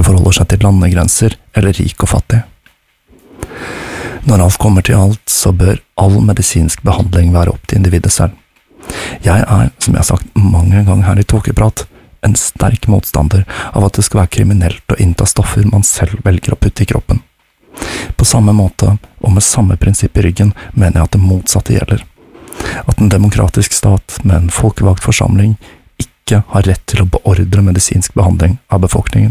forholder seg til landegrenser eller rik og fattig. Når alt kommer til alt, så bør all medisinsk behandling være opp til individet selv. Jeg som jeg har sagt mange ganger her i Tåkeprat, en sterk motstander av at det skal være kriminelt å innta stoffer man selv velger å putte i kroppen. På samme måte, og med samme prinsipp i ryggen, mener jeg at det motsatte gjelder. At en demokratisk stat med en folkevalgt forsamling ikke har rett til å beordre medisinsk behandling av befolkningen.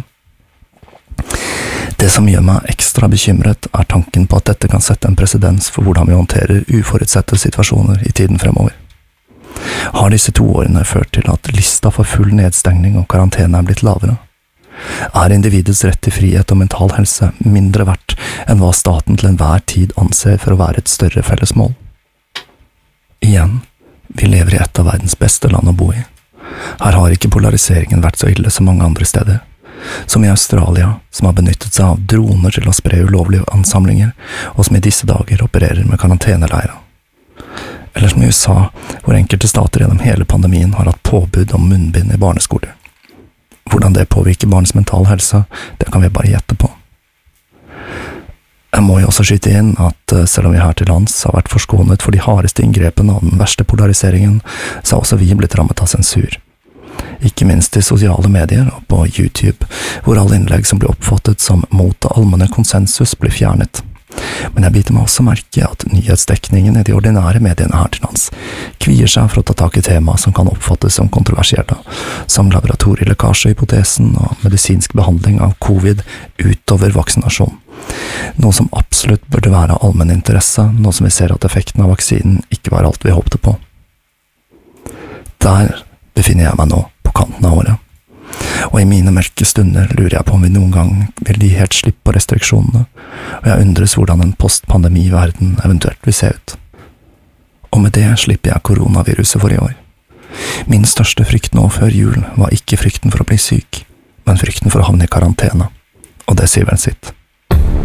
Det som gjør meg ekstra bekymret er tanken på at dette kan sette en presedens for hvordan vi håndterer uforutsette situasjoner i tiden fremover. Har disse 2 årene ført til at lista for full nedstengning og karantene er blitt lavere? Er individets rett til frihet og mental helse mindre verdt enn hva staten til enhver tid anser for å være et større fellesmål? Igjen, vi lever i et av verdens beste land å bo i. Her har ikke polariseringen vært så ille som mange andre steder. Som i Australia, som har benyttet seg av droner til å spre ulovlige ansamlinger, og som i disse dager opererer med karanteneleirer. Eller som i USA, hvor enkelte stater gjennom hele pandemien har hatt påbud om munnbind i barneskoler. Hvordan det påvirker barns mental helse, det kan vi bare gjette på. Jeg må jo også skyte inn at selv om vi her til lands har vært forskånet for de hardeste inngrepene og den verste polariseringen, så har også vi blitt rammet av sensur. Ikke minst i sosiale medier og på YouTube, hvor alle innlegg som blir oppfattet som mot det allmenne konsensus blir fjernet. Men jeg biter meg også merke at nyhetsdekningen i de ordinære mediene her til lands kvier seg for å ta tak i tema som kan oppfattes som kontroversielle, som laboratorielekkasjehypotesen og medisinsk behandling av covid utover vaksinasjon. Noe som absolutt burde være allmenn interesse, nå som vi ser at effekten av vaksinen ikke var alt vi håpte på. Der befinner jeg meg nå, på kanten av året. Og i mine mørke stunder lurer jeg på om vi noen gang vil gi helt slipp på restriksjonene, og jeg undres hvordan en postpandemi-verden eventuelt vil se ut. Og med det slipper jeg koronaviruset for i år. Min største frykt nå før jul var ikke frykten for å bli syk, men frykten for å havne i karantene, og det sier vel sitt.